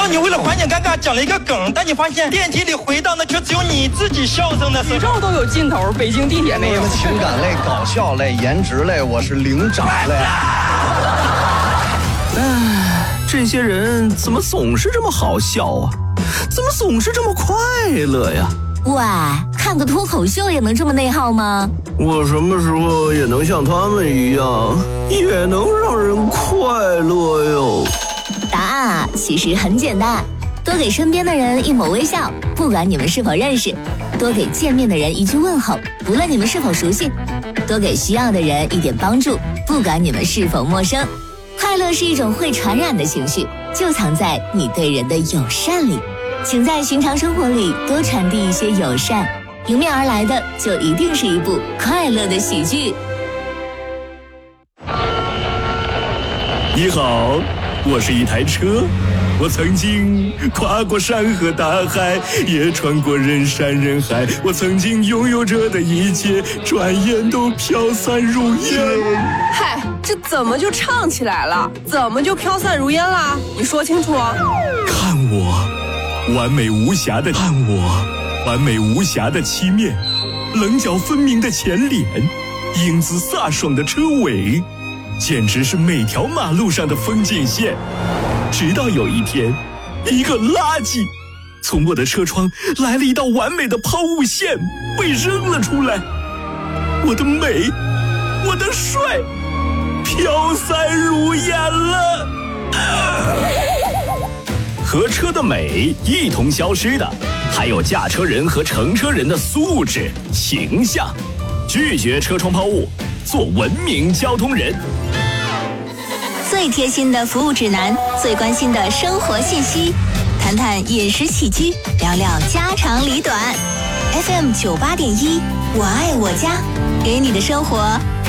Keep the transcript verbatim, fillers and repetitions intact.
道你为了缓解尴尬讲了一个梗，但你发现电梯里回荡的却只有你自己笑声的宇宙都有尽头，北京地铁没有。 情感类、搞笑类、颜值类，我是零长类。 唉，这些人怎么总是这么好笑啊？怎么总是这么快乐呀？ 喂，看个脱口秀也能这么内耗吗？ 我什么时候也能像他们一样，也能让人快乐哟？ 答案啊，其实很简单，多给身边的人一抹微笑，不管你们是否认识；多给见面的人一句问候，不论你们是否熟悉；多给需要的人一点帮助，不管你们是否陌生。快乐是一种会传染的情绪，就藏在你对人的友善里。请在寻常生活里多传递一些友善，迎面而来的就一定是一部快乐的喜剧。 你好，我是一台车，我曾经跨过山河大海，也穿过人山人海，我曾经拥有着的一切，转眼都飘散如烟。 嗨，这怎么就唱起来了？怎么就飘散如烟啦？你说清楚啊！ 看我完美无瑕的，看我完美无瑕的漆面，棱角分明的前脸，英姿飒爽的车尾，简直是每条马路上的风景线。直到有一天，一个垃圾从我的车窗来了一道完美的抛物线，被扔了出来。我的美，我的帅，飘散如烟了。和车的美一同消失的，还有驾车人和乘车人的素质、形象。拒绝车窗抛物，做文明交通人。 最贴心的服务指南，最关心的生活信息，谈谈饮食起居，聊聊家长里短。F M 九八点一，我爱我家，给你的生活